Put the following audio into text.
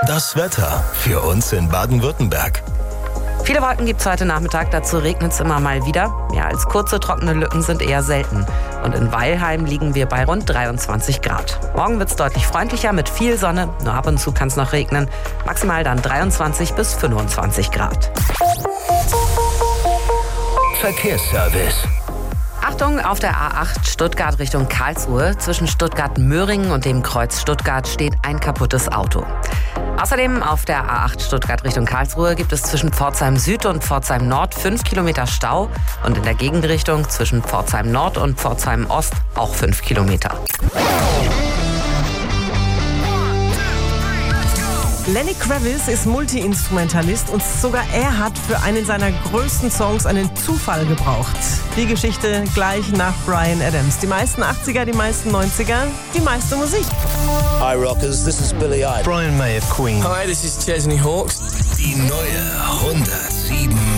Das Wetter für uns in Baden-Württemberg. Viele Wolken gibt es heute Nachmittag, dazu regnet es immer mal wieder. Mehr als kurze trockene Lücken sind eher selten. Und in Weilheim liegen wir bei rund 23 Grad. Morgen wird es deutlich freundlicher mit viel Sonne, nur ab und zu kann es noch regnen. Maximal dann 23 bis 25 Grad. Verkehrsservice. Achtung, auf der A8 Stuttgart Richtung Karlsruhe. Zwischen Stuttgart-Möhringen und dem Kreuz Stuttgart steht ein kaputtes Auto. Außerdem auf der A8 Stuttgart Richtung Karlsruhe gibt es zwischen Pforzheim Süd und Pforzheim Nord 5 Kilometer Stau und in der Gegenrichtung zwischen Pforzheim Nord und Pforzheim Ost auch 5 Kilometer. Lenny Kravitz ist Multi-Instrumentalist und sogar er hat für einen seiner größten Songs einen Zufall gebraucht. Die Geschichte gleich nach Bryan Adams. Die meisten 80er, die meisten 90er, die meiste Musik. Hi Rockers, this is Billy Idol. Brian May of Queen. Hi, this is Chesney Hawkes. Die neue 107